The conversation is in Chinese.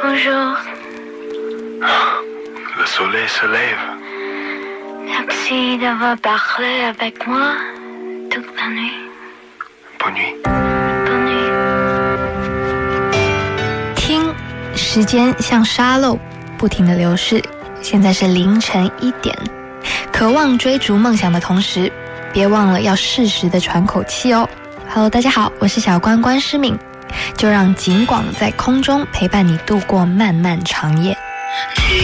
Bonjour. Le soleil se lève. Merci d'avoir parlé avec moi toute la nuit. Bonne nuit. Bonne nuit. 听，时间像沙漏，不停地流逝。现在是凌晨1点，渴望追逐梦想的同时，别忘了要适时的喘口气哦。Hello， 大家好，我是小关关诗敏，就让景广在空中陪伴你度过漫漫长夜。